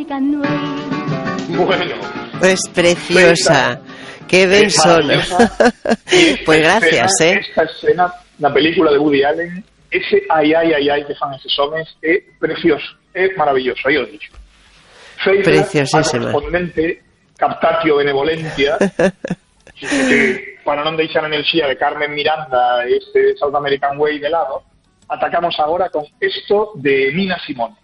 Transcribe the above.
American Way. Bueno. Es preciosa. Qué ben sona. Pues gracias, Esta escena, la película de Woody Allen, ese ay que fan esos homes, é precioso, é maravilloso, aí o dixo. Preciosísima. A correspondente captatio benevolencia, que para non deixar a enerxía de Carmen Miranda este South American Way de lado, atacamos agora con esto de Nina Simone.